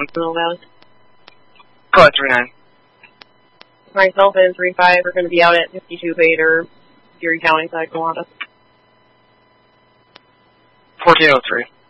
Middle Valley. Go ahead, 3-9. Myself and 3-5 are going to be out at 52 Vader, Erie County side, Gowanda. 1403.